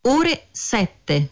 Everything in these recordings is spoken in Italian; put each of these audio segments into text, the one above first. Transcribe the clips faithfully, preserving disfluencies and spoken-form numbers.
ore sette.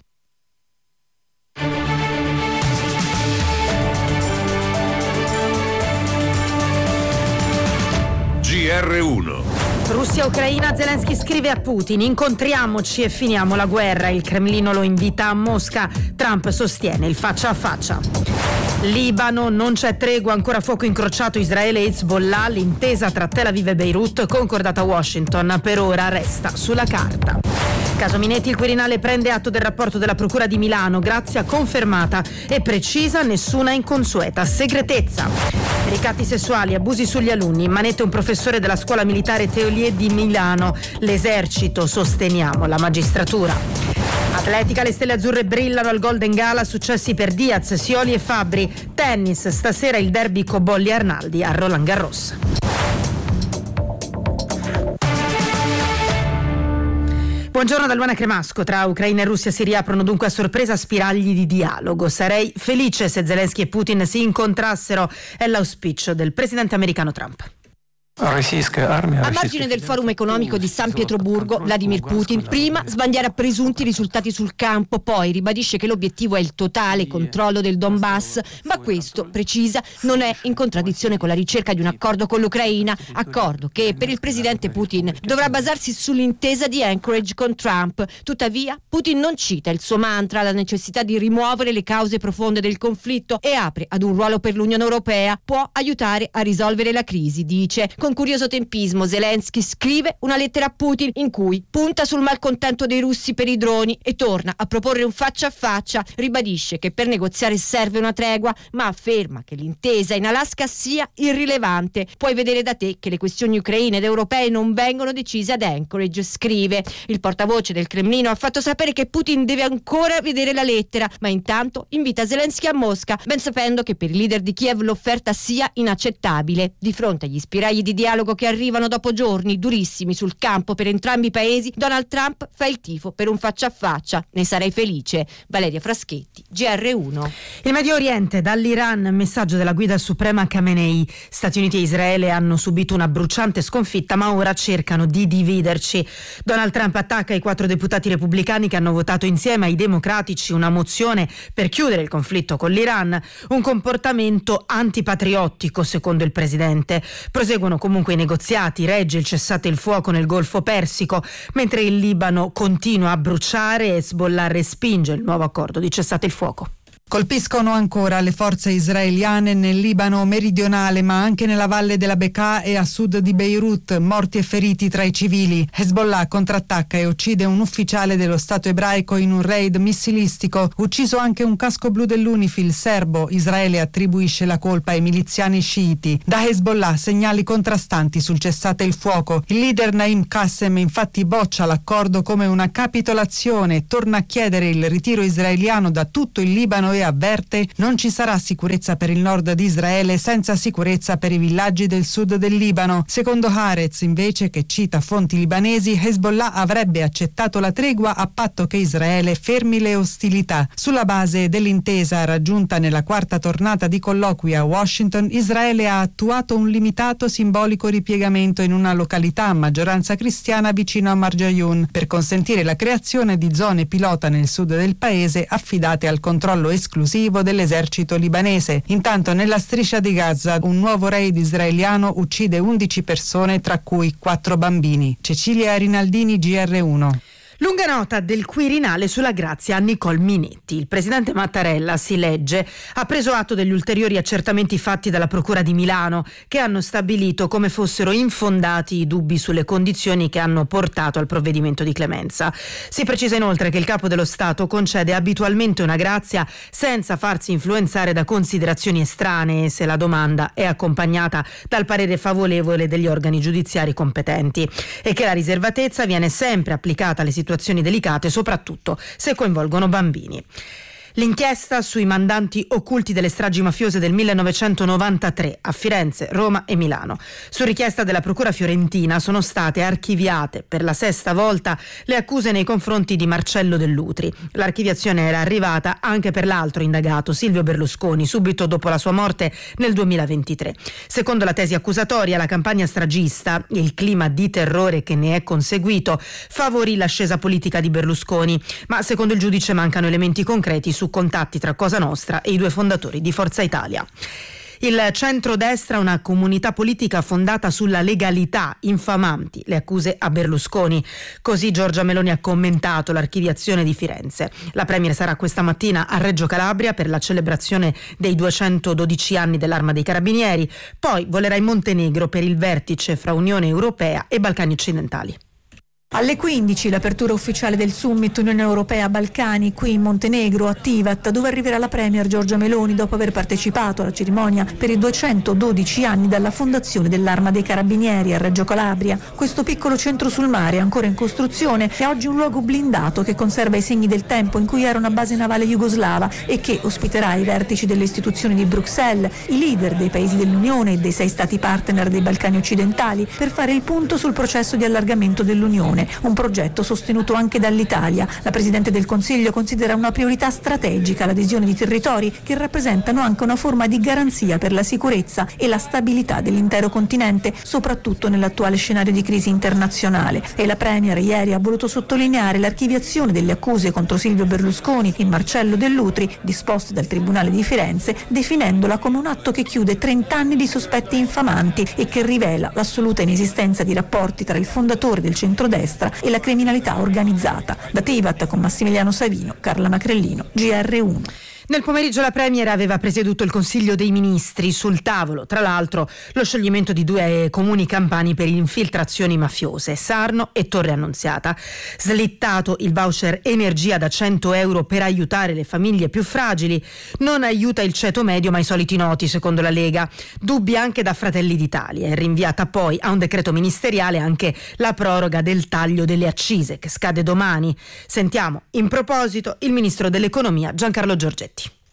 G R uno. Russia-Ucraina, Zelensky scrive a Putin: incontriamoci e finiamo la guerra. Il Cremlino lo invita a Mosca. Trump sostiene il faccia a faccia. Libano, non c'è tregua, ancora fuoco incrociato Israele e Hezbollah. L'intesa tra Tel Aviv e Beirut, concordata a Washington, per ora resta sulla carta. Caso Minetti, il Quirinale prende atto del rapporto della Procura di Milano. Grazia confermata e precisa, nessuna inconsueta segretezza. Ricatti sessuali, abusi sugli alunni, manette un professore della scuola militare Teolie di Milano. L'esercito, sosteniamo la magistratura. Atletica, le stelle azzurre brillano al Golden Gala, successi per Diaz, Scioli e Fabbri. Tennis, stasera il derby Cobolli Arnaldi a Roland Garros. Buongiorno da Luana Cremasco. Tra Ucraina e Russia si riaprono dunque a sorpresa spiragli di dialogo. Sarei felice se Zelensky e Putin si incontrassero, è l'auspicio del presidente americano Trump. A margine del forum economico di San Pietroburgo, Vladimir Putin prima sbandiera presunti risultati sul campo, poi ribadisce che l'obiettivo è il totale controllo del Donbass, ma questo, precisa, non è in contraddizione con la ricerca di un accordo con l'Ucraina, accordo che per il presidente Putin dovrà basarsi sull'intesa di Anchorage con Trump. Tuttavia, Putin non cita il suo mantra, la necessità di rimuovere le cause profonde del conflitto, e apre ad un ruolo per l'Unione Europea, può aiutare a risolvere la crisi, dice. Con curioso tempismo Zelensky scrive una lettera a Putin in cui punta sul malcontento dei russi per i droni e torna a proporre un faccia a faccia. Ribadisce che per negoziare serve una tregua, ma afferma che l'intesa in Alaska sia irrilevante. Puoi vedere da te che le questioni ucraine ed europee non vengono decise ad Anchorage, scrive. Il portavoce del Cremlino ha fatto sapere che Putin deve ancora vedere la lettera, ma intanto invita Zelensky a Mosca, ben sapendo che per i leader di Kiev l'offerta sia inaccettabile. Di fronte agli spiragli di dialogo che arrivano dopo giorni durissimi sul campo per entrambi i paesi, Donald Trump fa il tifo per un faccia a faccia. Ne sarei felice. Valeria Fraschetti, G R uno. Il Medio Oriente, dall'Iran, messaggio della guida suprema Khamenei. Stati Uniti e Israele hanno subito una bruciante sconfitta, ma ora cercano di dividerci. Donald Trump attacca i quattro deputati repubblicani che hanno votato insieme ai democratici una mozione per chiudere il conflitto con l'Iran, un comportamento antipatriottico secondo il presidente. Proseguono comunque i negoziati, regge il cessate il fuoco nel Golfo Persico, mentre il Libano continua a bruciare e Hezbollah respinge il nuovo accordo di cessate il fuoco. Colpiscono ancora le forze israeliane nel Libano meridionale, ma anche nella valle della Bekaa e a sud di Beirut, morti e feriti tra i civili. Hezbollah contrattacca e uccide un ufficiale dello Stato ebraico in un raid missilistico, ucciso anche un casco blu dell'Unifil serbo. Israele attribuisce la colpa ai miliziani sciiti. Da Hezbollah segnali contrastanti sul cessate il fuoco. Il leader Naim Qassem infatti boccia l'accordo come una capitolazione, torna a chiedere il ritiro israeliano da tutto il Libano e avverte: non ci sarà sicurezza per il nord di Israele senza sicurezza per i villaggi del sud del Libano. Secondo Haaretz, invece, che cita fonti libanesi, Hezbollah avrebbe accettato la tregua a patto che Israele fermi le ostilità. Sulla base dell'intesa raggiunta nella quarta tornata di colloqui a Washington, Israele ha attuato un limitato simbolico ripiegamento in una località a maggioranza cristiana vicino a Marjayun per consentire la creazione di zone pilota nel sud del paese affidate al controllo esclusivo dell'esercito libanese. Intanto nella striscia di Gaza un nuovo raid israeliano uccide undici persone, tra cui quattro bambini. Cecilia Rinaldini, G R uno. Lunga nota del Quirinale sulla grazia a Nicole Minetti. Il presidente Mattarella, si legge, ha preso atto degli ulteriori accertamenti fatti dalla Procura di Milano, che hanno stabilito come fossero infondati i dubbi sulle condizioni che hanno portato al provvedimento di clemenza. Si precisa inoltre che il Capo dello Stato concede abitualmente una grazia senza farsi influenzare da considerazioni estranee se la domanda è accompagnata dal parere favorevole degli organi giudiziari competenti, e che la riservatezza viene sempre applicata alle situazioni situazioni delicate, soprattutto se coinvolgono bambini. L'inchiesta sui mandanti occulti delle stragi mafiose del millenovecentonovantatré a Firenze, Roma e Milano. Su richiesta della Procura fiorentina sono state archiviate per la sesta volta le accuse nei confronti di Marcello Dell'Utri. L'archiviazione era arrivata anche per l'altro indagato, Silvio Berlusconi, subito dopo la sua morte nel duemilaventitré. Secondo la tesi accusatoria, la campagna stragista, il clima di terrore che ne è conseguito, favorì l'ascesa politica di Berlusconi, ma secondo il giudice mancano elementi concreti su contatti tra Cosa Nostra e i due fondatori di Forza Italia. Il centrodestra, una comunità politica fondata sulla legalità, infamanti le accuse a Berlusconi. Così Giorgia Meloni ha commentato l'archiviazione di Firenze. La premier sarà questa mattina a Reggio Calabria per la celebrazione dei duecentododici anni dell'Arma dei Carabinieri, poi volerà in Montenegro per il vertice fra Unione Europea e Balcani occidentali. Alle quindici l'apertura ufficiale del Summit Unione Europea Balcani qui in Montenegro a Tivat, dove arriverà la premier Giorgia Meloni dopo aver partecipato alla cerimonia per i duecentododici anni dalla fondazione dell'Arma dei Carabinieri a Reggio Calabria. Questo piccolo centro sul mare, ancora in costruzione, è oggi un luogo blindato che conserva i segni del tempo in cui era una base navale jugoslava e che ospiterà i vertici delle istituzioni di Bruxelles, i leader dei paesi dell'Unione e dei sei stati partner dei Balcani occidentali per fare il punto sul processo di allargamento dell'Unione. Un progetto sostenuto anche dall'Italia. La Presidente del Consiglio considera una priorità strategica l'adesione di territori che rappresentano anche una forma di garanzia per la sicurezza e la stabilità dell'intero continente, soprattutto nell'attuale scenario di crisi internazionale. E la Premier ieri ha voluto sottolineare l'archiviazione delle accuse contro Silvio Berlusconi e Marcello Dell'Utri, disposte dal Tribunale di Firenze, definendola come un atto che chiude trent'anni di sospetti infamanti e che rivela l'assoluta inesistenza di rapporti tra il fondatore del centrodestra e la criminalità organizzata. Da Tivat con Massimiliano Savino, Carla Macrellino, G R uno. Nel pomeriggio la Premier aveva presieduto il Consiglio dei Ministri, sul tavolo, tra l'altro, lo scioglimento di due comuni campani per infiltrazioni mafiose, Sarno e Torre Annunziata. Slittato il voucher energia da cento euro per aiutare le famiglie più fragili, non aiuta il ceto medio ma i soliti noti, secondo la Lega. Dubbi anche da Fratelli d'Italia. È rinviata poi a un decreto ministeriale anche la proroga del taglio delle accise, che scade domani. Sentiamo in proposito il Ministro dell'Economia Giancarlo Giorgetti.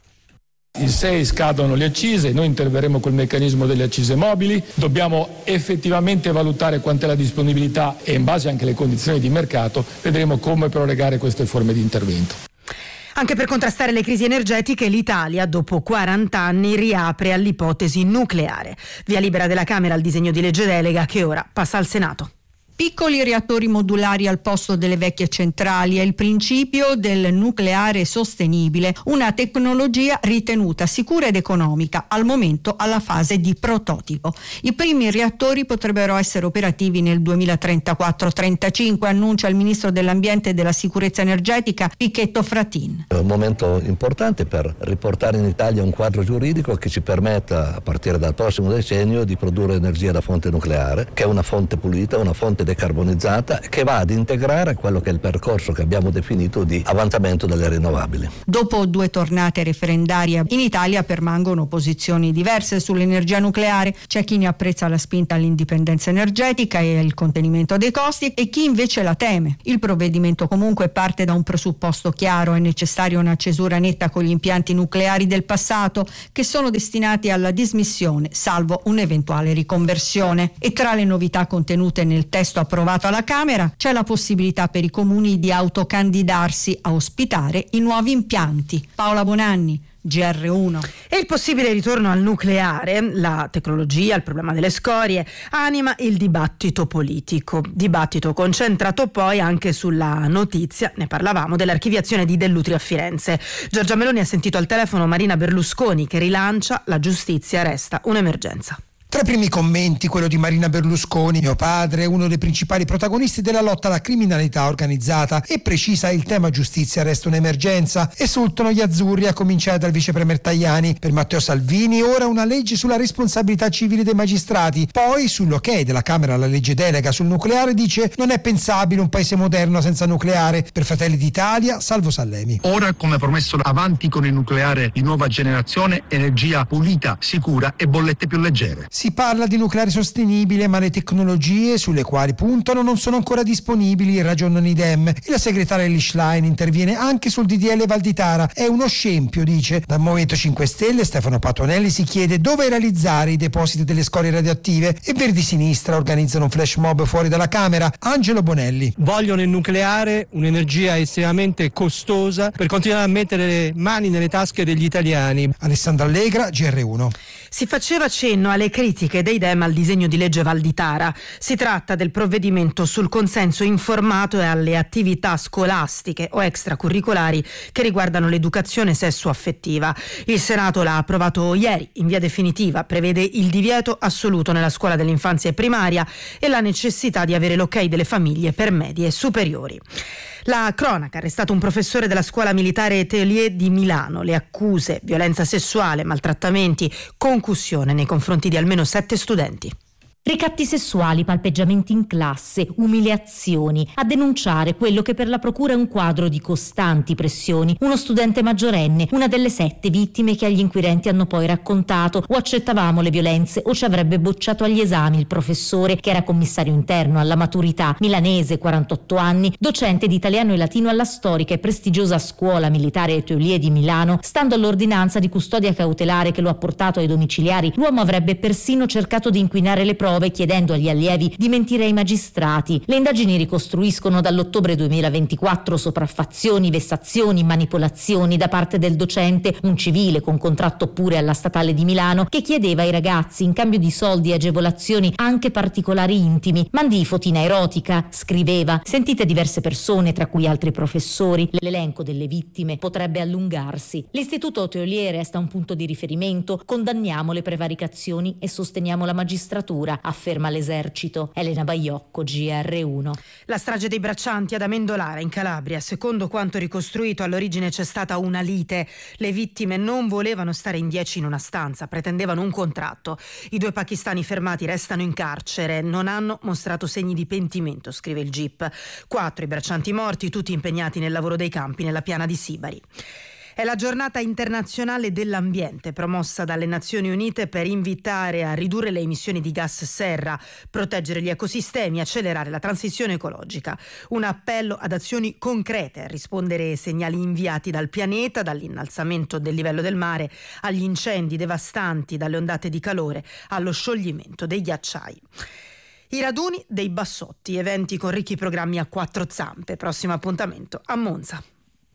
Il sei scadono le accise, noi interverremo col meccanismo delle accise mobili, dobbiamo effettivamente valutare quant'è la disponibilità e in base anche alle condizioni di mercato vedremo come prorogare queste forme di intervento. Anche per contrastare le crisi energetiche, l'Italia, dopo quaranta anni, riapre all'ipotesi nucleare. Via libera della Camera al disegno di legge delega che ora passa al Senato. Piccoli reattori modulari al posto delle vecchie centrali è il principio del nucleare sostenibile, una tecnologia ritenuta sicura ed economica, al momento alla fase di prototipo. I primi reattori potrebbero essere operativi nel duemilatrentaquattro trentacinque, annuncia il ministro dell'Ambiente e della Sicurezza Energetica Pichetto Fratin. È un momento importante per riportare in Italia un quadro giuridico che ci permetta, a partire dal prossimo decennio, di produrre energia da fonte nucleare, che è una fonte pulita, una fonte decarbonizzata, che va ad integrare quello che è il percorso che abbiamo definito di avanzamento delle rinnovabili. Dopo due tornate referendarie in Italia permangono posizioni diverse sull'energia nucleare. C'è chi ne apprezza la spinta all'indipendenza energetica e il contenimento dei costi e chi invece la teme. Il provvedimento comunque parte da un presupposto chiaro: è necessaria una cesura netta con gli impianti nucleari del passato che sono destinati alla dismissione salvo un'eventuale riconversione. E tra le novità contenute nel testo approvato alla Camera c'è la possibilità per i comuni di autocandidarsi a ospitare i nuovi impianti. Paola Bonanni, G R uno. E il possibile ritorno al nucleare, la tecnologia, il problema delle scorie, anima il dibattito politico. Dibattito concentrato poi anche sulla notizia, ne parlavamo, dell'archiviazione di Dell'Utri a Firenze. Giorgia Meloni ha sentito al telefono Marina Berlusconi che rilancia: la giustizia resta un'emergenza. Tra i primi commenti quello di Marina Berlusconi: mio padre è uno dei principali protagonisti della lotta alla criminalità organizzata, e precisa: il tema giustizia resta un'emergenza. Esultano gli azzurri, a cominciare dal vice premier Tajani. Per Matteo Salvini ora una legge sulla responsabilità civile dei magistrati. Poi, sull'ok della Camera alla legge delega sul nucleare, dice: non è pensabile un paese moderno senza nucleare. Per Fratelli d'Italia, Salvo Sallemi. Ora, come promesso, avanti con il nucleare di nuova generazione, energia pulita, sicura e bollette più leggere. Si parla di nucleare sostenibile, ma le tecnologie sulle quali puntano non sono ancora disponibili, ragionano i Dem. E la segretaria Lischlein interviene anche sul D D L Valditara. È uno scempio, dice. Dal Movimento cinque Stelle Stefano Patuanelli si chiede dove realizzare i depositi delle scorie radioattive e Verdi Sinistra organizzano un flash mob fuori dalla Camera. Angelo Bonelli. Vogliono il nucleare, un'energia estremamente costosa, per continuare a mettere le mani nelle tasche degli italiani. Alessandra Allegra, G R uno. Si faceva cenno alle critiche dei Dem al disegno di legge Valditara. Si tratta del provvedimento sul consenso informato e alle attività scolastiche o extracurricolari che riguardano l'educazione sessuo-affettiva. Il Senato l'ha approvato ieri in via definitiva, prevede il divieto assoluto nella scuola dell'infanzia e primaria e la necessità di avere l'ok delle famiglie per medie e superiori. La cronaca: arrestato un professore della scuola militare Teulier di Milano. Le accuse: violenza sessuale, maltrattamenti, concussione nei confronti di almeno sette studenti. Ricatti sessuali, palpeggiamenti in classe, umiliazioni. A denunciare quello che per la procura è un quadro di costanti pressioni. Uno studente maggiorenne, una delle sette vittime che agli inquirenti hanno poi raccontato: o accettavamo le violenze o ci avrebbe bocciato agli esami il professore, che era commissario interno alla maturità, milanese, quarantotto anni, docente di italiano e latino alla storica e prestigiosa scuola militare Teulier di Milano. Stando all'ordinanza di custodia cautelare che lo ha portato ai domiciliari, l'uomo avrebbe persino cercato di inquinare le prove, chiedendo agli allievi di mentire ai magistrati. Le indagini ricostruiscono dall'ottobre duemilaventiquattro sopraffazioni, vessazioni, manipolazioni da parte del docente, un civile con contratto pure alla Statale di Milano, che chiedeva ai ragazzi in cambio di soldi e agevolazioni anche particolari intimi. Mandi fotina erotica, scriveva. Sentite diverse persone, tra cui altri professori. L'elenco delle vittime potrebbe allungarsi. L'Istituto Teulier resta un punto di riferimento. Condanniamo le prevaricazioni e sosteniamo la magistratura, afferma l'Esercito. Elena Baiocco, G R uno. La strage dei braccianti ad Amendolara in Calabria. Secondo quanto ricostruito, all'origine c'è stata una lite. Le vittime non volevano stare in dieci in una stanza, pretendevano un contratto. I due pakistani fermati restano in carcere, non hanno mostrato segni di pentimento, scrive il G I P. Quattro i braccianti morti, tutti impegnati nel lavoro dei campi nella piana di Sibari. È la giornata internazionale dell'ambiente, promossa dalle Nazioni Unite per invitare a ridurre le emissioni di gas serra, proteggere gli ecosistemi, accelerare la transizione ecologica. Un appello ad azioni concrete a rispondere ai segnali inviati dal pianeta, dall'innalzamento del livello del mare agli incendi devastanti, dalle ondate di calore allo scioglimento dei ghiacciai. I raduni dei Bassotti, eventi con ricchi programmi a quattro zampe. Prossimo appuntamento a Monza.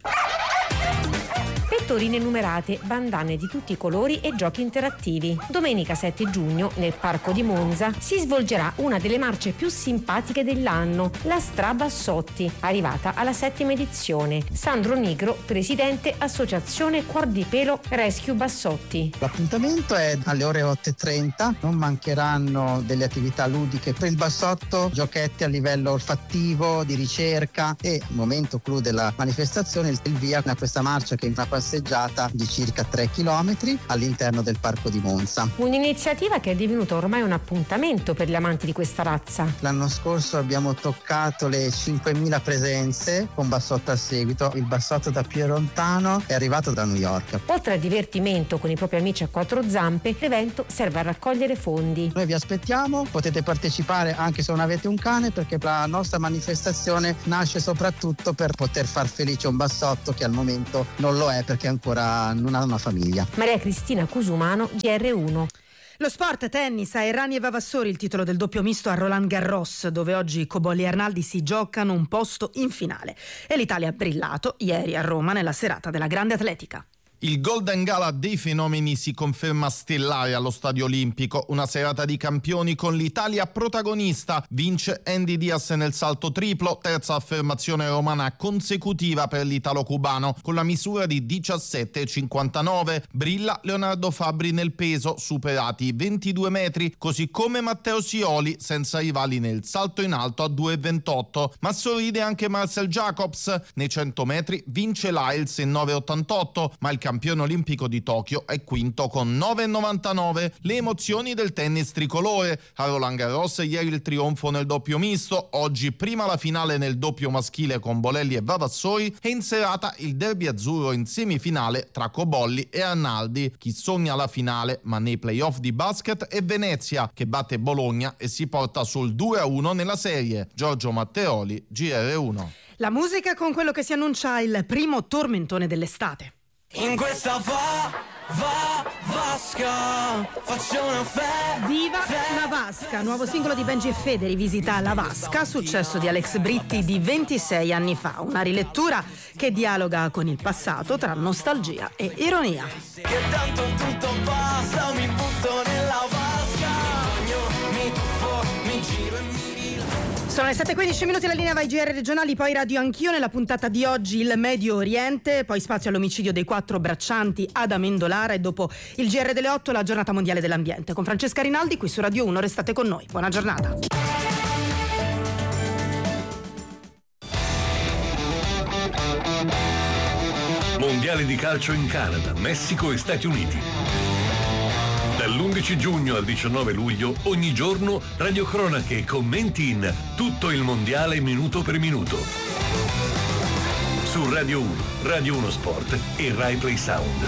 Pettorine numerate, bandane di tutti i colori e giochi interattivi. Domenica sette giugno, nel Parco di Monza, si svolgerà una delle marce più simpatiche dell'anno, la Stra Bassotti, arrivata alla settima edizione. Sandro Nigro, presidente Associazione Cuor di Pelo Rescue Bassotti. L'appuntamento è alle ore otto e trenta, non mancheranno delle attività ludiche per il bassotto, giochetti a livello olfattivo, di ricerca e, momento clou della manifestazione, il via a questa marcia che è una passeggiata di circa tre chilometri all'interno del Parco di Monza. Un'iniziativa che è divenuta ormai un appuntamento per gli amanti di questa razza. L'anno scorso abbiamo toccato le cinquemila presenze con bassotto al seguito. Il bassotto da più lontano è arrivato da New York. Oltre al divertimento con i propri amici a quattro zampe, l'evento serve a raccogliere fondi. Noi vi aspettiamo, potete partecipare anche se non avete un cane, perché la nostra manifestazione nasce soprattutto per poter far felice un bassotto che al momento non lo è perché ancora non ha una famiglia. Maria Cristina Cusumano, G R uno. Lo sport, tennis, a Errani e Vavassori il titolo del doppio misto a Roland Garros, dove oggi Cobolli e Arnaldi si giocano un posto in finale. E l'Italia ha brillato ieri a Roma nella serata della grande atletica. Il Golden Gala dei fenomeni si conferma stellare allo Stadio Olimpico, una serata di campioni con l'Italia protagonista. Vince Andy Diaz nel salto triplo, terza affermazione romana consecutiva per l'italo-cubano, con la misura di diciassette virgola cinquantanove. Brilla Leonardo Fabbri nel peso, superati ventidue metri, così come Matteo Sioli, senza rivali nel salto in alto a due virgola ventotto. Ma sorride anche Marcel Jacobs, nei cento metri vince Lyles in nove virgola ottantotto, ma il campione olimpico di Tokyo è quinto con nove virgola novantanove. Le emozioni del tennis tricolore. A Roland Garros ieri il trionfo nel doppio misto, oggi prima la finale nel doppio maschile con Bolelli e Vavassori e in serata il derby azzurro in semifinale tra Cobolli e Arnaldi. Chi sogna la finale ma nei playoff di basket è Venezia che batte Bologna e si porta sul due a uno nella serie. Giorgio Matteoli, G R uno. La musica con quello che si annuncia il primo tormentone dell'estate. In questa va, va, vasca, faccio una fe. Viva fe, la Vasca, nuovo singolo di Benji e Fede rivisita La Vasca, successo di Alex Britti di ventisei anni fa. Una rilettura che dialoga con il passato tra nostalgia e ironia. Che tanto tutto passa, mi butto nella vasca, mi tuffo, mi giro e mi Sono le sette e quindici minuti, la linea va ai G R regionali, poi radio anch'io. Nella puntata di oggi il Medio Oriente, poi spazio all'omicidio dei quattro braccianti ad Amendolara e dopo il G R delle otto la giornata mondiale dell'ambiente. Con Francesca Rinaldi qui su Radio uno, restate con noi. Buona giornata. Mondiale di calcio in Canada, Messico e Stati Uniti. Dall'undici giugno al diciannove luglio, ogni giorno, radiocronache e commenti in tutto il mondiale minuto per minuto. Su Radio uno, Radio uno Sport e Rai Play Sound.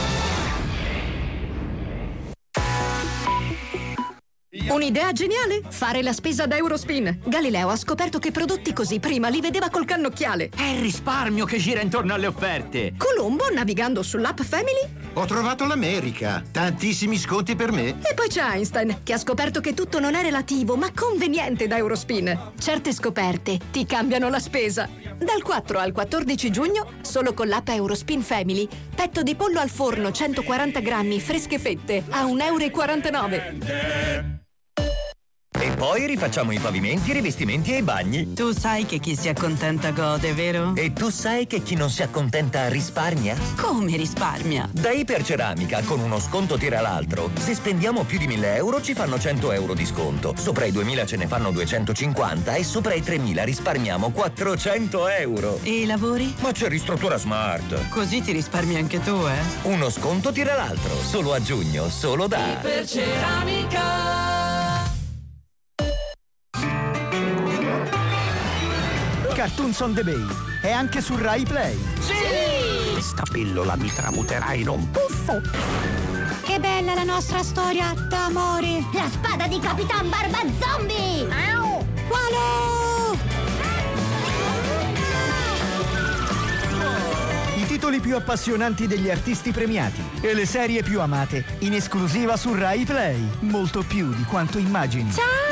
Un'idea geniale? Fare la spesa da Eurospin. Galileo ha scoperto che prodotti così prima li vedeva col cannocchiale. È il risparmio che gira intorno alle offerte. Colombo, navigando sull'app Family, ho trovato l'America. Tantissimi sconti per me. E poi c'è Einstein, che ha scoperto che tutto non è relativo, ma conveniente da Eurospin. Certe scoperte ti cambiano la spesa. Dal quattro al quattordici giugno, solo con l'app Eurospin Family, petto di pollo al forno centoquaranta grammi, fresche fette, a un euro e quarantanove. E poi rifacciamo i pavimenti, i rivestimenti e i bagni. Tu sai che chi si accontenta gode, vero? E tu sai che chi non si accontenta risparmia? Come risparmia? Da Iperceramica, con uno sconto tira l'altro. Se spendiamo più di mille euro ci fanno cento euro di sconto. Sopra i duemila ce ne fanno duecentocinquanta e sopra i tremila risparmiamo quattrocento euro. E i lavori? Ma c'è Ristruttura Smart. Così ti risparmi anche tu, eh? Uno sconto tira l'altro. Solo a giugno, solo da Iperceramica. Cartoons on the Bay è anche su Rai Play. Sì! Questa pillola mi tramuterà in un puffo. Che bella la nostra storia d'amore! La spada di Capitan Barba Zombie! Au! Qualo! I titoli più appassionanti degli artisti premiati e le serie più amate in esclusiva su Rai Play. Molto più di quanto immagini. Ciao!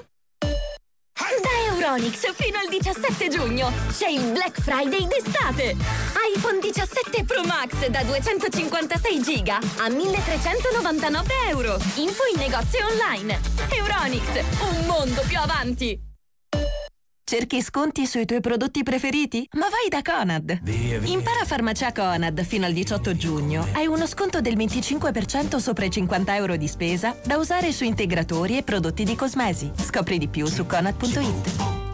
Euronics fino al diciassette giugno c'è il Black Friday d'estate. iPhone diciassette Pro Max da duecentocinquantasei giga a milletrecentonovantanove euro. Info in negozio online. Euronics, un mondo più avanti. Cerchi sconti sui tuoi prodotti preferiti? Ma vai da Conad! Via, via. Impara farmacia Conad fino al diciotto giugno. Hai uno sconto del venticinque per cento sopra i cinquanta euro di spesa da usare su integratori e prodotti di cosmesi. Scopri di più su conad punto it.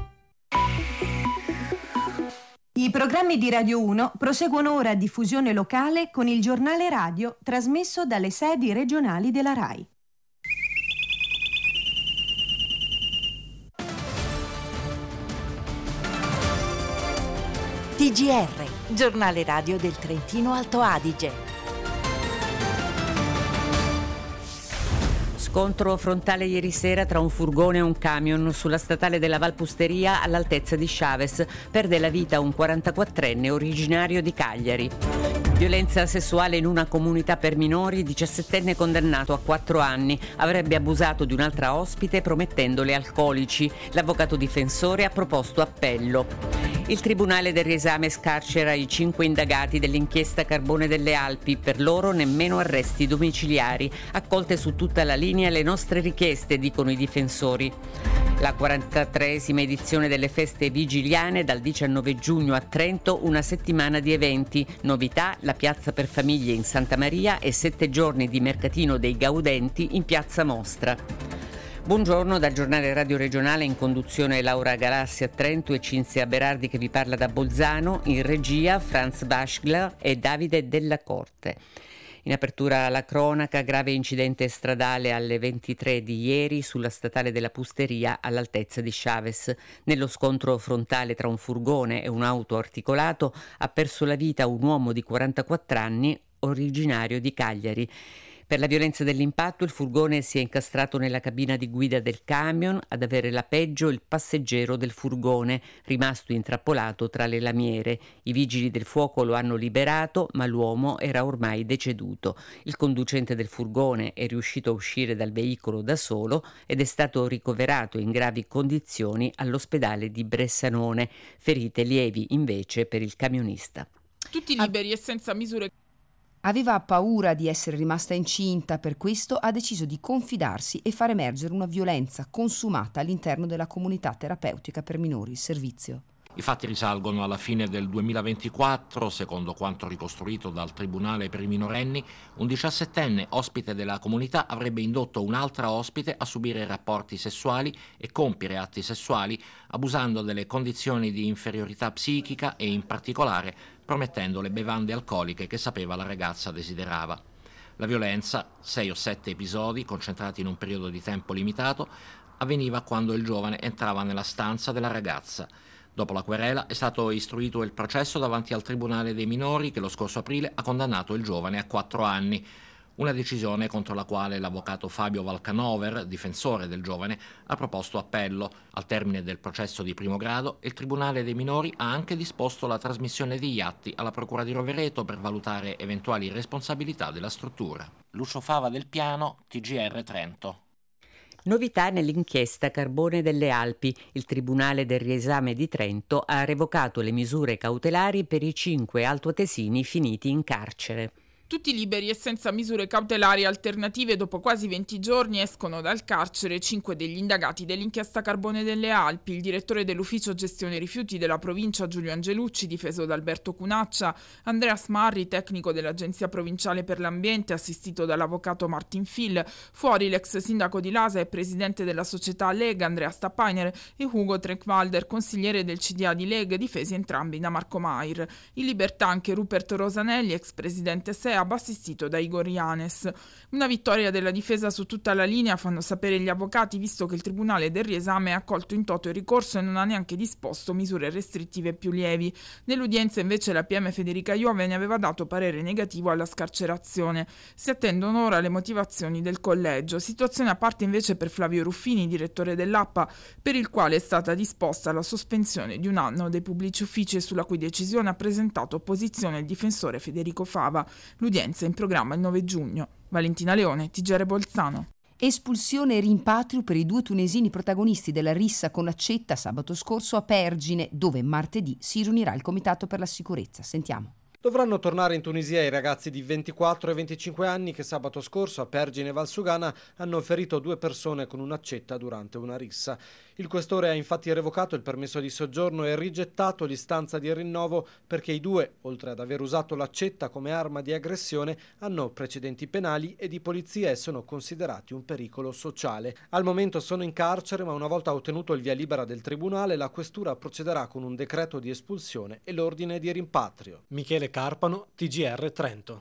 I programmi di Radio uno proseguono ora a diffusione locale con il giornale radio trasmesso dalle sedi regionali della RAI. T G R, giornale radio del Trentino Alto Adige. Scontro frontale ieri sera tra un furgone e un camion sulla statale della Valpusteria all'altezza di Chaves. Perde la vita un quarantaquattrenne originario di Cagliari. Violenza sessuale in una comunità per minori, diciassettenne condannato a quattro anni. Avrebbe abusato di un'altra ospite promettendole alcolici. L'avvocato difensore ha proposto appello. Il Tribunale del riesame scarcera i cinque indagati dell'inchiesta Carbone delle Alpi. Per loro nemmeno arresti domiciliari. Accolte su tutta la linea le nostre richieste, dicono i difensori. La quarantatreesima edizione delle feste vigiliane dal diciannove giugno a Trento, una settimana di eventi. Novità, la piazza per famiglie in Santa Maria e sette giorni di mercatino dei gaudenti in piazza Mostra. Buongiorno dal giornale Radio Regionale, in conduzione Laura Galassi a Trento e Cinzia Berardi che vi parla da Bolzano, in regia Franz Baschler e Davide Della Corte. In apertura alla cronaca, grave incidente stradale alle ventitré di ieri sulla statale della Pusteria all'altezza di Chaves. Nello scontro frontale tra un furgone e un auto articolato ha perso la vita un uomo di quarantaquattro anni originario di Cagliari. Per la violenza dell'impatto il furgone si è incastrato nella cabina di guida del camion, ad avere la peggio il passeggero del furgone, rimasto intrappolato tra le lamiere. I vigili del fuoco lo hanno liberato, ma l'uomo era ormai deceduto. Il conducente del furgone è riuscito a uscire dal veicolo da solo ed è stato ricoverato in gravi condizioni all'ospedale di Bressanone. Ferite lievi invece per il camionista. Tutti liberi e senza misure. Aveva paura di essere rimasta incinta, per questo ha deciso di confidarsi e far emergere una violenza consumata all'interno della comunità terapeutica per minori, il servizio. I fatti risalgono alla fine del duemilaventiquattro, secondo quanto ricostruito dal Tribunale per i minorenni, un diciassettenne ospite della comunità avrebbe indotto un'altra ospite a subire rapporti sessuali e compiere atti sessuali, abusando delle condizioni di inferiorità psichica e in particolare promettendo le bevande alcoliche che sapeva la ragazza desiderava. La violenza, sei o sette episodi concentrati in un periodo di tempo limitato, avveniva quando il giovane entrava nella stanza della ragazza. Dopo la querela è stato istruito il processo davanti al Tribunale dei minori che lo scorso aprile ha condannato il giovane a quattro anni. Una decisione contro la quale l'avvocato Fabio Valcanover, difensore del giovane, ha proposto appello. Al termine del processo di primo grado, il Tribunale dei minori ha anche disposto la trasmissione degli atti alla Procura di Rovereto per valutare eventuali responsabilità della struttura. Lucio Fava del Piano, T G R Trento. Novità nell'inchiesta Carbone delle Alpi. Il Tribunale del riesame di Trento ha revocato le misure cautelari per i cinque altoatesini finiti in carcere. Tutti liberi e senza misure cautelari alternative, dopo quasi venti giorni escono dal carcere cinque degli indagati dell'inchiesta Carbone delle Alpi. Il direttore dell'ufficio gestione rifiuti della provincia Giulio Angelucci, difeso da Alberto Cunaccia, Andrea Smarri, tecnico dell'Agenzia Provinciale per l'Ambiente, assistito dall'avvocato Martin Fill, fuori l'ex sindaco di Lasa e presidente della società Lega Andrea Stappainer e Ugo Treckwalder, consigliere del C D A di Lega, difesi entrambi da Marco Mair. In libertà anche Rupert Rosanelli, ex presidente S E A, assistito da Igor Yanes. Una vittoria della difesa su tutta la linea, fanno sapere gli avvocati, visto che il Tribunale del riesame ha accolto in toto il ricorso e non ha neanche disposto misure restrittive più lievi. Nell'udienza invece la P M Federica Iovene aveva dato parere negativo alla scarcerazione. Si attendono ora le motivazioni del collegio. Situazione a parte invece per Flavio Ruffini, direttore dell'A P A, per il quale è stata disposta la sospensione di un anno dei pubblici uffici, sulla cui decisione ha presentato opposizione il difensore Federico Fava. L'udienza è in programma il nove giugno. Valentina Leone, T G R Bolzano. Espulsione e rimpatrio per i due tunesini protagonisti della rissa con Accetta sabato scorso a Pergine, dove martedì si riunirà il Comitato per la Sicurezza. Sentiamo. Dovranno tornare in Tunisia i ragazzi di ventiquattro e venticinque anni che sabato scorso a Pergine Valsugana hanno ferito due persone con un'accetta durante una rissa. Il questore ha infatti revocato il permesso di soggiorno e rigettato l'istanza di rinnovo perché i due, oltre ad aver usato l'accetta come arma di aggressione, hanno precedenti penali e di polizia e sono considerati un pericolo sociale. Al momento sono in carcere, ma una volta ottenuto il via libera del tribunale, la questura procederà con un decreto di espulsione e l'ordine di rimpatrio. Michele Carpano, T G R Trento.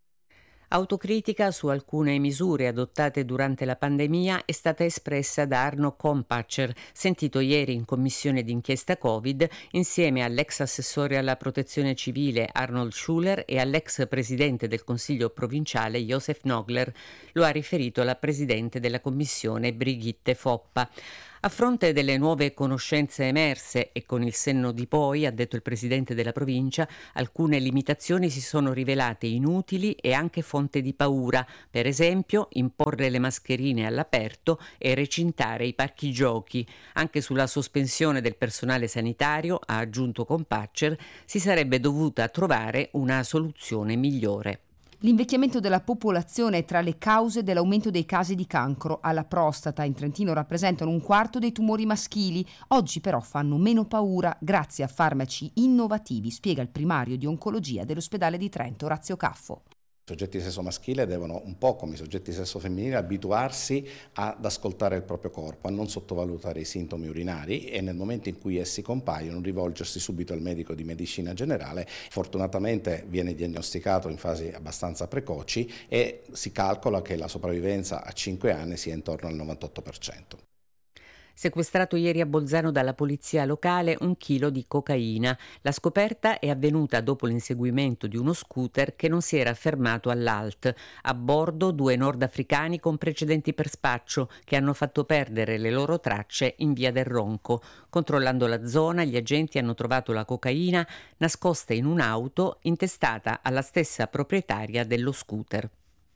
Autocritica su alcune misure adottate durante la pandemia è stata espressa da Arno Kompaczer, sentito ieri in commissione d'inchiesta Covid insieme all'ex assessore alla protezione civile Arnold Schuler e all'ex presidente del Consiglio provinciale Josef Nogler. Lo ha riferito la presidente della commissione Brigitte Foppa. A fronte delle nuove conoscenze emerse e con il senno di poi, ha detto il presidente della provincia, alcune limitazioni si sono rivelate inutili e anche fonte di paura, per esempio imporre le mascherine all'aperto e recintare i parchi giochi. Anche sulla sospensione del personale sanitario, ha aggiunto Kompaczer, si sarebbe dovuta trovare una soluzione migliore. L'invecchiamento della popolazione è tra le cause dell'aumento dei casi di cancro alla prostata. In Trentino rappresentano un quarto dei tumori maschili. Oggi però fanno meno paura grazie a farmaci innovativi, spiega il primario di oncologia dell'ospedale di Trento, Orazio Caffo. I soggetti di sesso maschile devono, un po' come i soggetti di sesso femminile, abituarsi ad ascoltare il proprio corpo, a non sottovalutare i sintomi urinari e nel momento in cui essi compaiono rivolgersi subito al medico di medicina generale. Fortunatamente viene diagnosticato in fasi abbastanza precoci e si calcola che la sopravvivenza a cinque anni sia intorno al novantotto per cento. Sequestrato ieri a Bolzano dalla polizia locale un chilo di cocaina. La scoperta è avvenuta dopo l'inseguimento di uno scooter che non si era fermato all'A L T. A bordo due nordafricani con precedenti per spaccio che hanno fatto perdere le loro tracce in via del Ronco. Controllando la zona, gli agenti hanno trovato la cocaina nascosta in un'auto intestata alla stessa proprietaria dello scooter.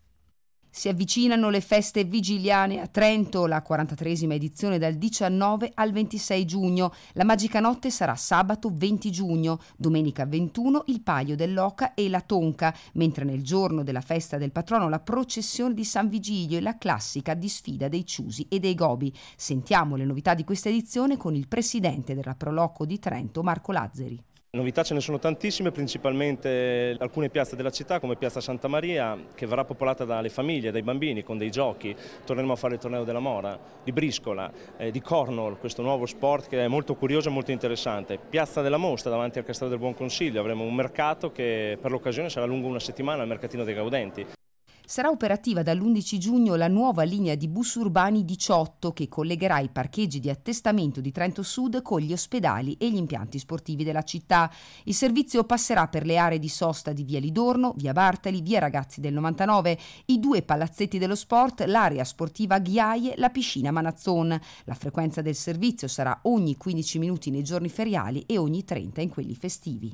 Si avvicinano le feste vigiliane a Trento, la quarantatreesima edizione dal diciannove al ventisei giugno. La Magica Notte sarà sabato venti giugno, domenica ventuno il Palio dell'Oca e la Tonca, mentre nel giorno della festa del patrono la processione di San Vigilio e la classica disfida dei Ciusi e dei Gobi. Sentiamo le novità di questa edizione con il presidente della Proloco di Trento, Marco Lazzari. Novità ce ne sono tantissime, principalmente alcune piazze della città come Piazza Santa Maria, che verrà popolata dalle famiglie, dai bambini con dei giochi. Torneremo a fare il torneo della Mora, di briscola, eh, di cornhole, questo nuovo sport che è molto curioso e molto interessante. Piazza della Mostra davanti al Castello del Buon Consiglio, avremo un mercato che per l'occasione sarà lungo una settimana al Mercatino dei Gaudenti. Sarà operativa dall'undici giugno la nuova linea di bus urbani diciotto che collegherà i parcheggi di attestamento di Trento Sud con gli ospedali e gli impianti sportivi della città. Il servizio passerà per le aree di sosta di via Lidorno, via Bartali, via Ragazzi del novantanove, i due palazzetti dello sport, l'area sportiva Ghiaie, la piscina Manazzon. La frequenza del servizio sarà ogni quindici minuti nei giorni feriali e ogni trenta in quelli festivi.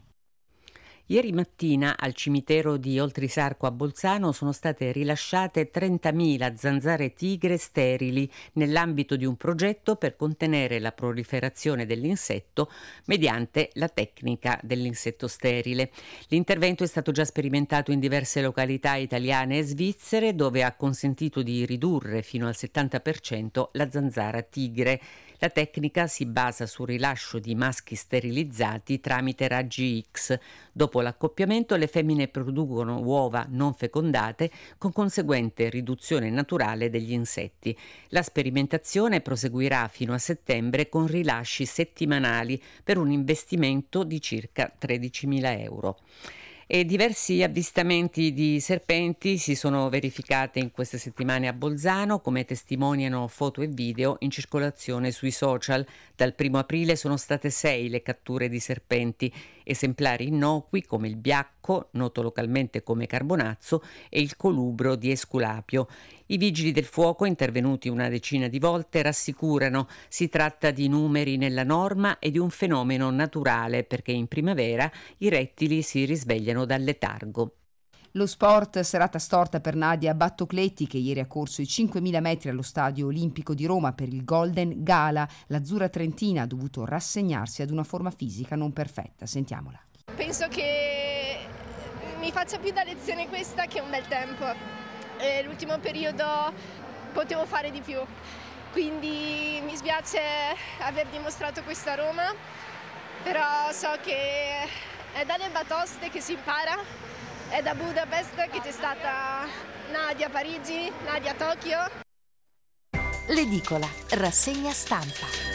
Ieri mattina al cimitero di Oltrisarco a Bolzano sono state rilasciate trentamila zanzare tigre sterili nell'ambito di un progetto per contenere la proliferazione dell'insetto mediante la tecnica dell'insetto sterile. L'intervento è stato già sperimentato in diverse località italiane e svizzere, dove ha consentito di ridurre fino al settanta per cento la zanzara tigre. La tecnica si basa sul rilascio di maschi sterilizzati tramite raggi X. Dopo l'accoppiamento le femmine producono uova non fecondate con conseguente riduzione naturale degli insetti. La sperimentazione proseguirà fino a settembre con rilasci settimanali per un investimento di circa tredicimila euro. E diversi avvistamenti di serpenti si sono verificati in queste settimane a Bolzano, come testimoniano foto e video in circolazione sui social. Dal primo aprile sono state sei le catture di serpenti, esemplari innocui come il biacco, noto localmente come carbonazzo, e il colubro di Esculapio. I vigili del fuoco, intervenuti una decina di volte, rassicurano: si tratta di numeri nella norma e di un fenomeno naturale, perché in primavera i rettili si risvegliano dal letargo. Lo sport, serata storta per Nadia Battocletti, che ieri ha corso i cinquemila metri allo Stadio Olimpico di Roma per il Golden Gala. L'azzurra trentina ha dovuto rassegnarsi ad una forma fisica non perfetta. Sentiamola. Penso che mi faccia più da lezione questa che un bel tempo. E l'ultimo periodo potevo fare di più, quindi mi spiace aver dimostrato questo a Roma, però so che è dalle batoste che si impara. È da Budapest che c'è stata Nadia a Parigi, Nadia a Tokyo. L'edicola, rassegna stampa.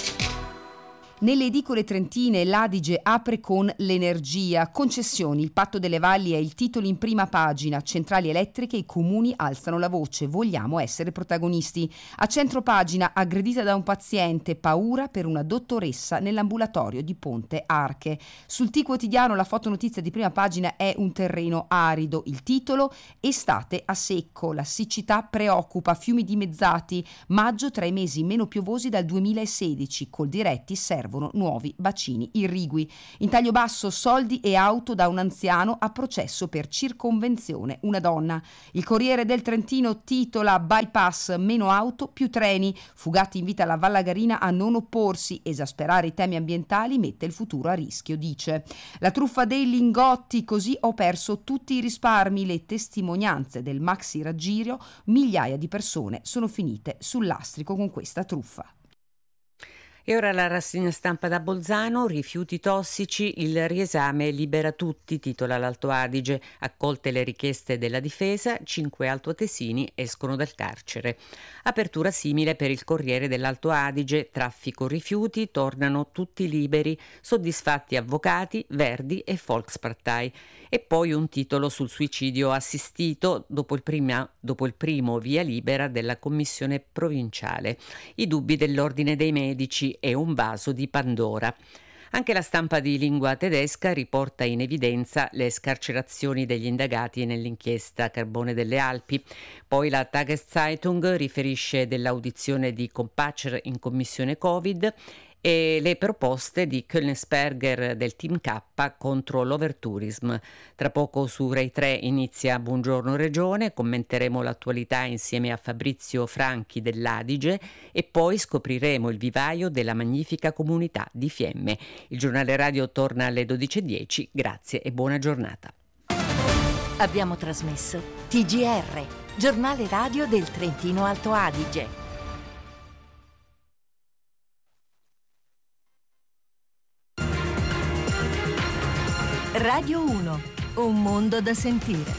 Nelle edicole trentine l'Adige apre con l'energia. Concessioni, il patto delle valli è il titolo in prima pagina. Centrali elettriche, i comuni alzano la voce. Vogliamo essere protagonisti. A centro pagina, aggredita da un paziente, paura per una dottoressa nell'ambulatorio di Ponte Arche. Sul T quotidiano la fotonotizia di prima pagina è un terreno arido. Il titolo: estate a secco, la siccità preoccupa, fiumi dimezzati. Maggio tra i mesi meno piovosi dal duemilasedici. Coldiretti servono nuovi bacini irrigui. In taglio basso, soldi e auto da un anziano a processo per circonvenzione una donna. Il Corriere del Trentino titola: bypass, meno auto, più treni. Fugati invita la Vallagarina a non opporsi. Esasperare i temi ambientali mette il futuro a rischio, dice. La truffa dei lingotti, così ho perso tutti i risparmi. Le testimonianze del maxi raggiro, migliaia di persone sono finite sul lastrico con questa truffa. E ora la rassegna stampa da Bolzano, rifiuti tossici, il riesame libera tutti, titola l'Alto Adige, accolte le richieste della difesa, cinque altoatesini escono dal carcere. Apertura simile per il Corriere dell'Alto Adige, traffico rifiuti, tornano tutti liberi, soddisfatti avvocati, Verdi e Volkspartei. E poi un titolo sul suicidio assistito dopo il, prima, dopo il primo via libera della commissione provinciale. I dubbi dell'ordine dei medici e un vaso di Pandora. Anche la stampa di lingua tedesca riporta in evidenza le scarcerazioni degli indagati nell'inchiesta Carbone delle Alpi. Poi la Tageszeitung riferisce dell'audizione di Kompatscher in commissione Covid e le proposte di Kölnesberger del Team K contro l'overtourism. Tra poco su Rai tre inizia Buongiorno Regione, commenteremo l'attualità insieme a Fabrizio Franchi dell'Adige e poi scopriremo il vivaio della magnifica comunità di Fiemme. Il giornale radio torna alle dodici e dieci, grazie e buona giornata. Abbiamo trasmesso T G R, giornale radio del Trentino Alto Adige. Radio uno, un mondo da sentire.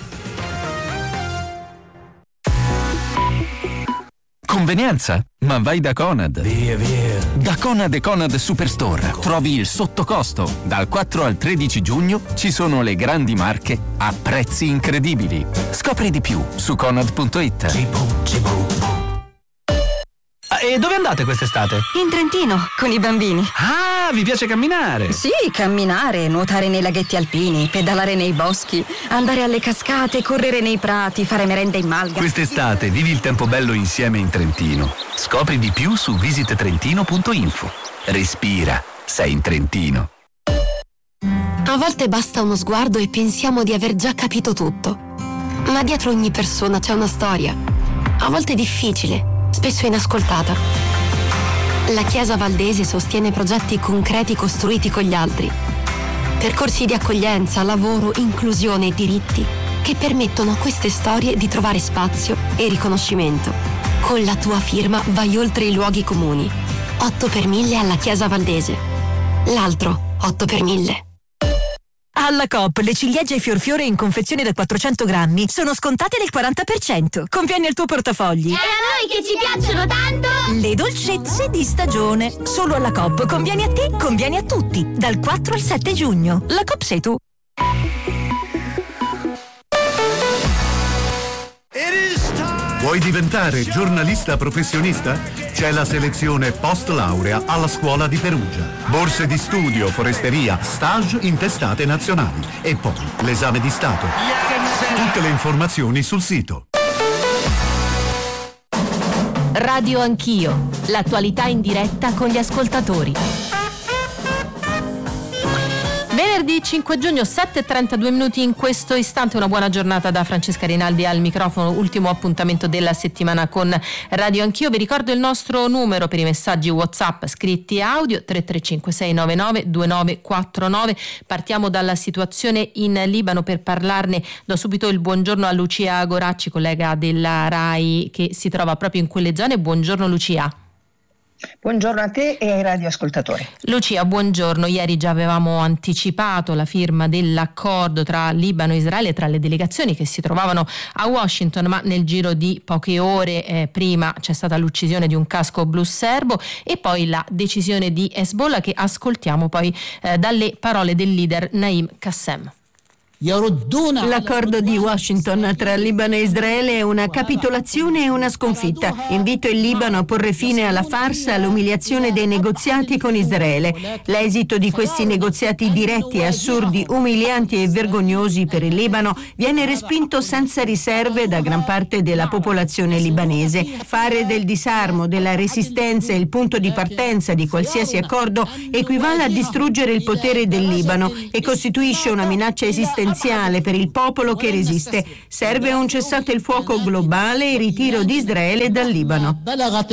Convenienza? Ma vai da Conad. Via, via. Da Conad e Conad Superstore trovi il sottocosto. Dal quattro al tredici giugno ci sono le grandi marche a prezzi incredibili. Scopri di più su conad punto it. Cibu, cibu. E dove andate quest'estate? In Trentino, con i bambini. Ah, vi piace camminare? Sì, camminare, nuotare nei laghetti alpini, pedalare nei boschi, andare alle cascate, correre nei prati, fare merenda in malga. Quest'estate vivi il tempo bello insieme in Trentino. Scopri di più su visit trentino punto info. Respira, sei in Trentino. A volte basta uno sguardo e pensiamo di aver già capito tutto. Ma dietro ogni persona c'è una storia. A volte difficile, spesso inascoltata. La Chiesa Valdese sostiene progetti concreti costruiti con gli altri. Percorsi di accoglienza, lavoro, inclusione e diritti che permettono a queste storie di trovare spazio e riconoscimento. Con la tua firma vai oltre i luoghi comuni. otto per mille alla Chiesa Valdese. L'altro otto per mille. Alla Coop le ciliegie fiorfiore in confezione da quattrocento grammi sono scontate del quaranta per cento. Conviene al tuo portafogli. E a noi che ci piacciono tanto! Le dolcezze di stagione. Solo alla Coop. Conviene a te, conviene a tutti. Dal quattro al sette giugno. La Coop sei tu. Vuoi diventare giornalista professionista? C'è la selezione post laurea alla scuola di Perugia. Borse di studio, foresteria, stage in testate nazionali e poi l'esame di Stato. Tutte le informazioni sul sito. Radio Anch'io, l'attualità in diretta con gli ascoltatori. Venerdì cinque giugno, sette e trentadue minuti in questo istante. Una buona giornata da Francesca Rinaldi al microfono, ultimo appuntamento della settimana con Radio Anch'io. Vi ricordo il nostro numero per i messaggi WhatsApp scritti e audio tre tre cinque sei nove nove due nove quattro nove. Partiamo dalla situazione in Libano. Per parlarne do subito il buongiorno a Lucia Goracci, collega della RAI che si trova proprio in quelle zone. Buongiorno Lucia. Buongiorno a te e ai radioascoltatori. Lucia, buongiorno. Ieri già avevamo anticipato la firma dell'accordo tra Libano e Israele, tra le delegazioni che si trovavano a Washington, ma nel giro di poche ore eh, prima c'è stata l'uccisione di un casco blu serbo e poi la decisione di Hezbollah, che ascoltiamo poi eh, dalle parole del leader Naim Qassem. L'accordo di Washington tra Libano e Israele è una capitolazione e una sconfitta. Invito il Libano a porre fine alla farsa, all'umiliazione dei negoziati con Israele. L'esito di questi negoziati diretti, assurdi, umilianti e vergognosi per il Libano viene respinto senza riserve da gran parte della popolazione libanese. Fare del disarmo, della resistenza il punto di partenza di qualsiasi accordo equivale a distruggere il potere del Libano e costituisce una minaccia esistenziale per il popolo che resiste. Serve un cessate il fuoco globale e ritiro di Israele dal Libano.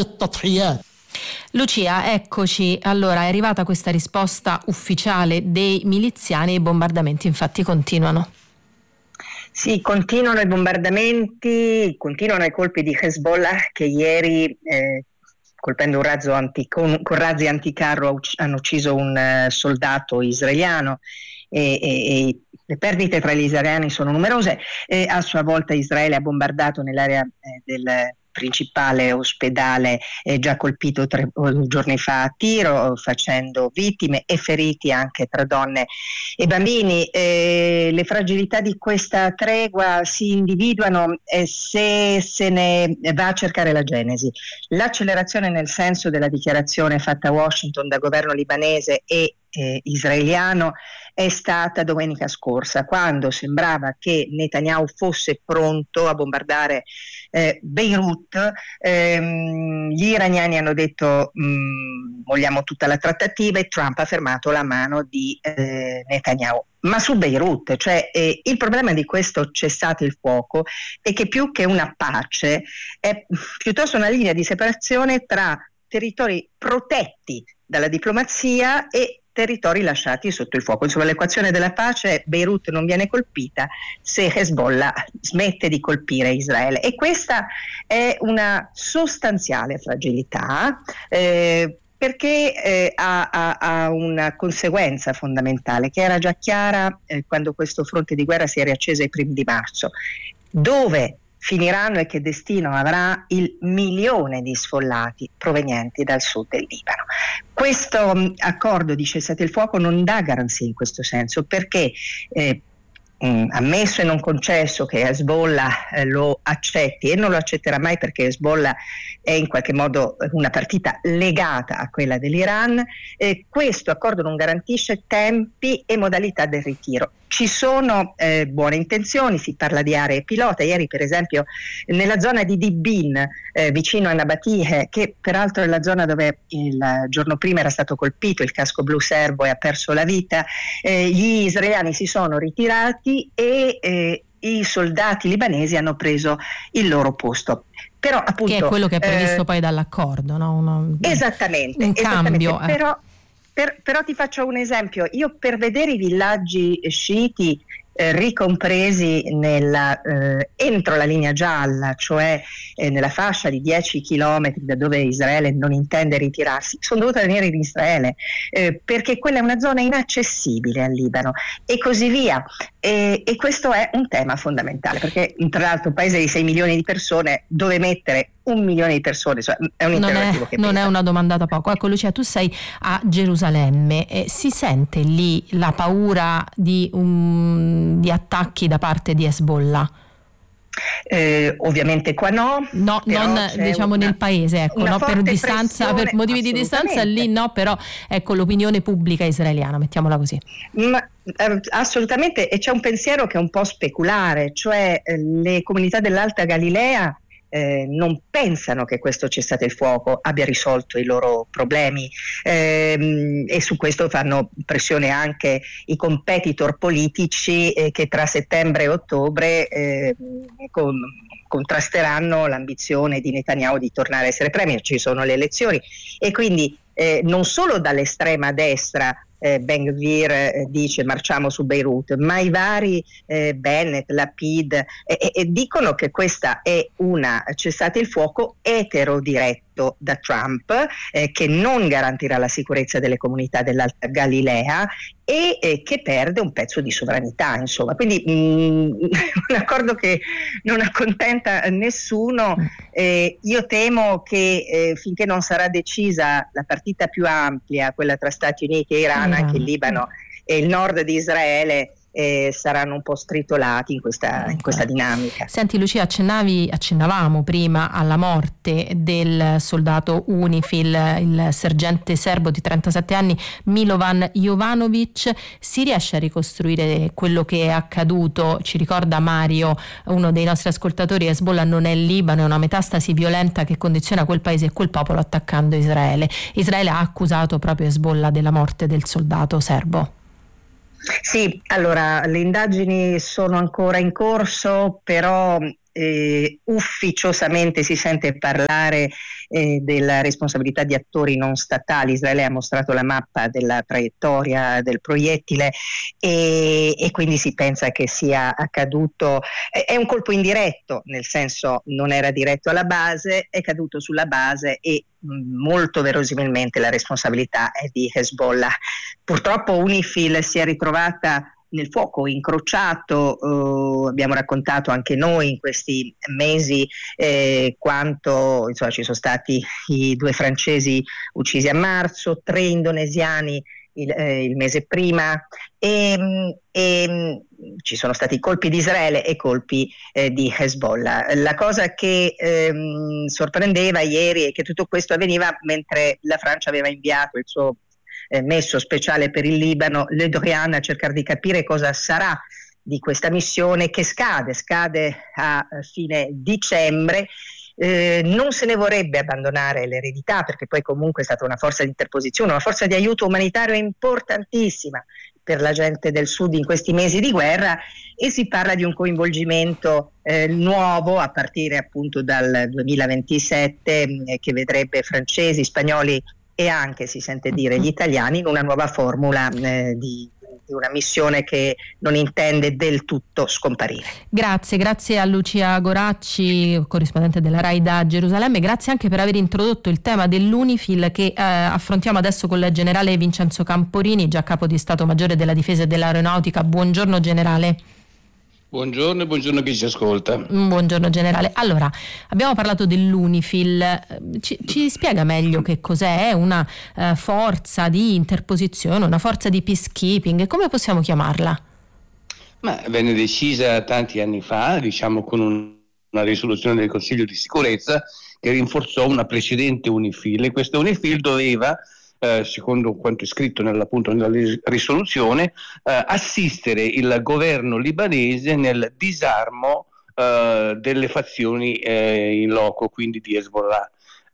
Lucia, eccoci. Allora, è arrivata questa risposta ufficiale dei miliziani e i bombardamenti infatti continuano. Sì, continuano i bombardamenti, continuano i colpi di Hezbollah che ieri eh, colpendo un razzo anti, con, con razzi anticarro hanno ucciso un uh, soldato israeliano e, e, e le perdite tra gli israeliani sono numerose. E a sua volta Israele ha bombardato nell'area eh, del principale ospedale eh, già colpito tre giorni fa a tiro, facendo vittime e feriti anche tra donne e bambini. Eh, le fragilità di questa tregua si individuano eh, se se ne va a cercare la genesi. L'accelerazione nel senso della dichiarazione fatta a Washington dal governo libanese e eh, israeliano è stata domenica scorsa, quando sembrava che Netanyahu fosse pronto a bombardare eh, Beirut. Ehm, gli iraniani hanno detto mh, vogliamo tutta la trattativa, e Trump ha fermato la mano di eh, Netanyahu. Ma su Beirut, cioè eh, il problema di questo cessate il fuoco è che più che una pace è piuttosto una linea di separazione tra territori protetti dalla diplomazia e territori lasciati sotto il fuoco. Insomma, l'equazione della pace è: Beirut non viene colpita se Hezbollah smette di colpire Israele, e questa è una sostanziale fragilità eh, perché eh, ha, ha, ha una conseguenza fondamentale che era già chiara eh, quando questo fronte di guerra si è riacceso ai primi di marzo. Dove finiranno e che destino avrà il milione di sfollati provenienti dal sud del Libano? Questo mh, accordo di cessate il fuoco non dà garanzie in questo senso, perché eh, mh, ammesso e non concesso che Hezbollah eh, lo accetti, e non lo accetterà mai perché Hezbollah è in qualche modo una partita legata a quella dell'Iran, eh, questo accordo non garantisce tempi e modalità del ritiro. Ci sono eh, buone intenzioni, si parla di aree pilota. Ieri per esempio nella zona di Dibin, eh, vicino a Nabatih, che peraltro è la zona dove il giorno prima era stato colpito il casco blu serbo e ha perso la vita, eh, gli israeliani si sono ritirati e eh, i soldati libanesi hanno preso il loro posto. Però, appunto, che è quello che è previsto eh, poi dall'accordo, no? Uno, esattamente, un esattamente, cambio. Eh. Però, per, però ti faccio un esempio. Io per vedere i villaggi sciiti eh, ricompresi nella, eh, entro la linea gialla, cioè eh, nella fascia di dieci chilometri da dove Israele non intende ritirarsi, sono dovuta venire in Israele eh, perché quella è una zona inaccessibile al Libano, e così via. E, e questo è un tema fondamentale, perché tra l'altro un paese di sei milioni di persone, dove mettere un milione di persone, cioè, è un interrogativo che non pesa. è una domanda da poco. Ecco Lucia, tu sei a Gerusalemme, eh, si sente lì la paura di, um, di attacchi da parte di Hezbollah? Eh, ovviamente qua no, no non diciamo una, nel paese, ecco, no, per distanza, per motivi di distanza lì no, però ecco l'opinione pubblica israeliana, mettiamola così. Ma, eh, assolutamente, e c'è un pensiero che è un po' speculare, cioè eh, le comunità dell'Alta Galilea Eh, non pensano che questo cessate il fuoco abbia risolto i loro problemi, ehm, e su questo fanno pressione anche i competitor politici eh, che tra settembre e ottobre eh, con, contrasteranno l'ambizione di Netanyahu di tornare a essere premier. Ci sono le elezioni e quindi eh, non solo dall'estrema destra Eh, Ben Gvir eh, dice marciamo su Beirut, ma i vari eh, Bennett, Lapid eh, eh, eh, dicono che questa è una cessate il fuoco etero diretto da Trump, eh, che non garantirà la sicurezza delle comunità dell'Alta Galilea e eh, che perde un pezzo di sovranità, insomma. Quindi mh, un accordo che non accontenta nessuno. Eh, io temo che eh, finché non sarà decisa la partita più ampia, quella tra Stati Uniti e Iran, anche il Libano e il nord di Israele eh, saranno un po' stritolati in questa, in questa dinamica. Senti Lucia, accennavi, accennavamo prima alla morte del soldato UNIFIL, il sergente serbo di trentasette anni Milovan Jovanovic. Si riesce a ricostruire quello che è accaduto? Ci ricorda Mario, uno dei nostri ascoltatori, Hezbollah non è il Libano, è una metastasi violenta che condiziona quel paese e quel popolo attaccando Israele. Israele ha accusato proprio Hezbollah della morte del soldato serbo. Sì, allora le indagini sono ancora in corso, però eh, ufficiosamente si sente parlare eh, della responsabilità di attori non statali. Israele ha mostrato la mappa della traiettoria del proiettile e, e quindi si pensa che sia accaduto, è, è un colpo indiretto, nel senso non era diretto alla base, è caduto sulla base e mh, molto verosimilmente la responsabilità è di Hezbollah. Purtroppo UNIFIL si è ritrovata nel fuoco incrociato, eh, abbiamo raccontato anche noi in questi mesi eh, quanto insomma, ci sono stati i due francesi uccisi a marzo, tre indonesiani il, eh, il mese prima e, e ci sono stati colpi di Israele e colpi eh, di Hezbollah. La cosa che ehm, sorprendeva ieri è che tutto questo avveniva mentre la Francia aveva inviato il suo Eh, messo speciale per il Libano, Le Drian, a cercare di capire cosa sarà di questa missione che scade, scade a fine dicembre. Eh, non se ne vorrebbe abbandonare l'eredità perché poi comunque è stata una forza di interposizione, una forza di aiuto umanitario importantissima per la gente del sud in questi mesi di guerra e si parla di un coinvolgimento eh, nuovo a partire appunto dal duemilaventisette eh, che vedrebbe francesi, spagnoli e anche, si sente dire, gli italiani in una nuova formula eh, di, di una missione che non intende del tutto scomparire. Grazie, grazie a Lucia Goracci, corrispondente della RAI da Gerusalemme, grazie anche per aver introdotto il tema dell'UNIFIL che eh, affrontiamo adesso con il generale Vincenzo Camporini, già capo di Stato Maggiore della Difesa e dell'Aeronautica. Buongiorno generale. Buongiorno e buongiorno a chi ci ascolta. Buongiorno generale. Allora, abbiamo parlato dell'UNIFIL, ci, ci spiega meglio che cos'è? È una uh, forza di interposizione, una forza di peacekeeping, come possiamo chiamarla? Ma venne decisa tanti anni fa, diciamo con un, una risoluzione del Consiglio di Sicurezza che rinforzò una precedente UNIFIL e questa UNIFIL doveva Eh, secondo quanto è scritto nell'appunto nella risoluzione, eh, assistere il governo libanese nel disarmo eh, delle fazioni eh, in loco, quindi di Hezbollah.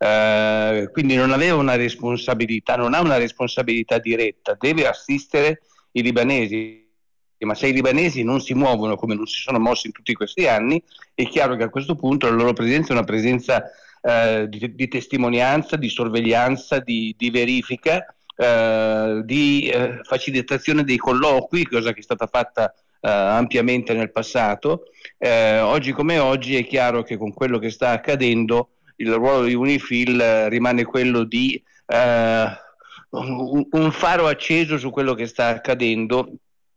Eh, quindi non aveva una responsabilità, non ha una responsabilità diretta, deve assistere i libanesi. Ma se i libanesi non si muovono come non si sono mossi in tutti questi anni, è chiaro che a questo punto la loro presenza è una presenza Eh, di, di testimonianza, di sorveglianza, di, di verifica, eh, di eh, facilitazione dei colloqui, cosa che è stata fatta eh, ampiamente nel passato. Eh, oggi come oggi è chiaro che con quello che sta accadendo il ruolo di UNIFIL eh, rimane quello di eh, un, un faro acceso su quello che sta accadendo.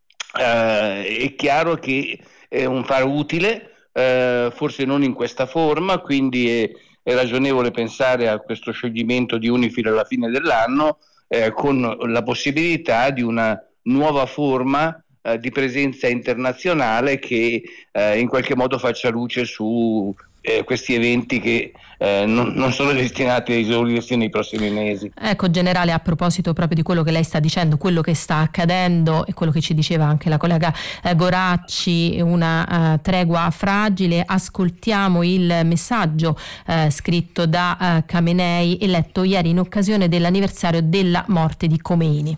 Eh, è chiaro che è un faro utile, eh, forse non in questa forma, quindi è È ragionevole pensare a questo scioglimento di UNIFIL alla fine dell'anno eh, con la possibilità di una nuova forma eh, di presenza internazionale che eh, in qualche modo faccia luce su eh, questi eventi che eh, non, non sono destinati a esaurirsi nei prossimi mesi. Ecco generale, a proposito proprio di quello che lei sta dicendo, quello che sta accadendo e quello che ci diceva anche la collega eh, Goracci, una uh, tregua fragile, ascoltiamo il messaggio eh, scritto da uh, Khamenei e letto ieri in occasione dell'anniversario della morte di Khomeini.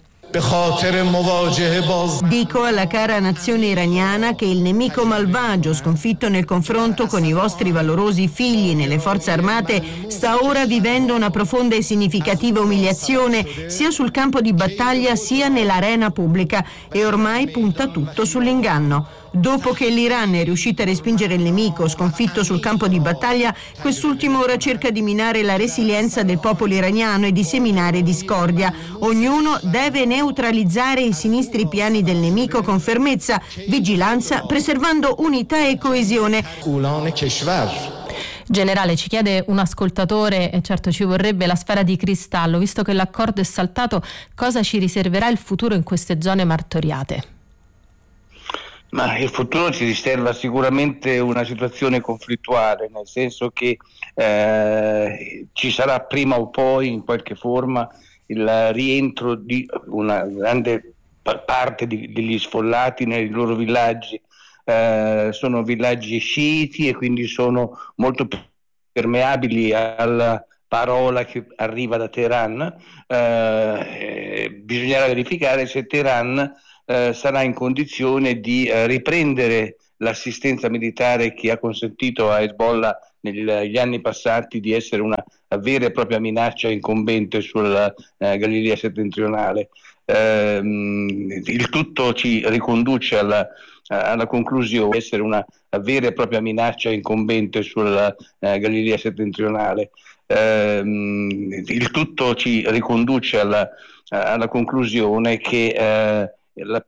Dico alla cara nazione iraniana che il nemico malvagio sconfitto nel confronto con i vostri valorosi figli nelle forze armate sta ora vivendo una profonda e significativa umiliazione sia sul campo di battaglia sia nell'arena pubblica e ormai punta tutto sull'inganno. Dopo che l'Iran è riuscito a respingere il nemico sconfitto sul campo di battaglia, quest'ultimo ora cerca di minare la resilienza del popolo iraniano e di seminare discordia. Ognuno deve neutralizzare i sinistri piani del nemico con fermezza, vigilanza, preservando unità e coesione. Generale, ci chiede un ascoltatore, e certo ci vorrebbe la sfera di cristallo, visto che l'accordo è saltato, cosa ci riserverà il futuro in queste zone martoriate? Ma il futuro ci riserva sicuramente una situazione conflittuale, nel senso che eh, ci sarà prima o poi in qualche forma il rientro di una grande parte di, degli sfollati nei loro villaggi. Eh, sono villaggi sciiti e quindi sono molto permeabili alla parola che arriva da Teheran. Eh, bisognerà verificare se Teheran Eh, sarà in condizione di eh, riprendere l'assistenza militare che ha consentito a Hezbollah negli anni passati di essere una vera e propria minaccia incombente sulla eh, Galilea settentrionale. Eh, il tutto ci riconduce alla, alla conclusione di essere una vera e propria minaccia incombente sulla eh, Galilea settentrionale. Eh, il tutto ci riconduce alla, alla conclusione che eh, la